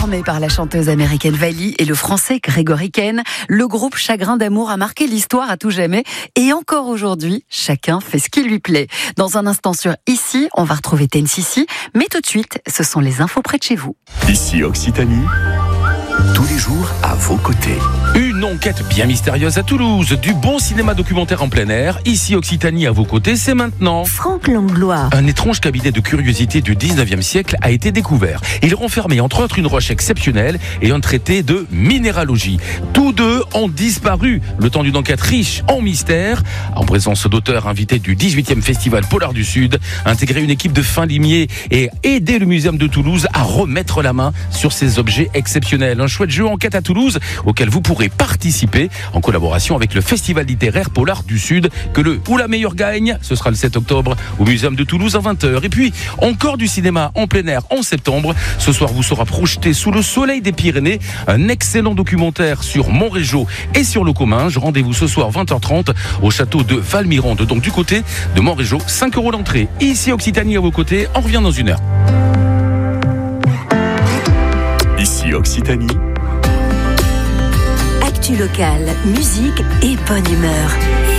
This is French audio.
Formé par la chanteuse américaine Vali et le français Grégory Ken, le groupe Chagrin d'amour a marqué l'histoire à tout jamais et encore aujourd'hui, chacun fait ce qui lui plaît. Dans un instant sur Ici, on va retrouver Tennessee, mais tout de suite, ce sont les infos près de chez vous. Ici Occitanie, tous les jours à vos côtés. Une enquête bien mystérieuse à Toulouse, du bon cinéma documentaire en plein air. Ici Occitanie à vos côtés, c'est maintenant. Franck Langlois. Un étrange cabinet de curiosité du 19e siècle a été découvert. Il renfermait entre autres une roche exceptionnelle et un traité de minéralogie. Tous deux ont disparu, le temps d'une enquête riche en mystère. En présence d'auteurs invités du 18e Festival Polar du Sud, intégrer une équipe de fins limiers et aider le Muséum de Toulouse à remettre la main sur ces objets exceptionnels. Un chouette jeu enquête à Toulouse auquel vous pourrez participer en collaboration avec le Festival littéraire Polar du Sud. Que le ou la meilleure gagne, ce sera le 7 octobre au Muséum de Toulouse à 20h. Et puis, encore du cinéma en plein air en septembre. Ce soir, vous sera projeté sous le soleil des Pyrénées un excellent documentaire sur Montrégeau et sur le Comminges. Rendez-vous ce soir 20h30 au château de Valmirande, donc du côté de Montrégeau. 5 € l'entrée. Ici Occitanie à vos côtés, on revient dans une heure. Ici Occitanie, Actu locale, musique et bonne humeur.